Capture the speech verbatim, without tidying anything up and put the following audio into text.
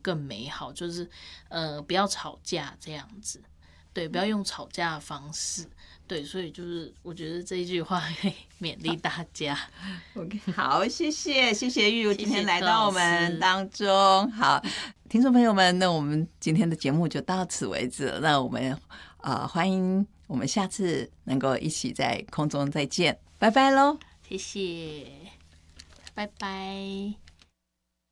更美好，就是呃不要吵架这样子，对，不要用吵架的方式，对，所以就是我觉得这一句话可以勉励大家。 OK， 好，谢谢谢谢玉如今天来谢谢到我们当中。好，听众朋友们，那我们今天的节目就到此为止了。那我们呃欢迎我们下次能够一起在空中再见，拜拜喽。 谢谢，拜拜。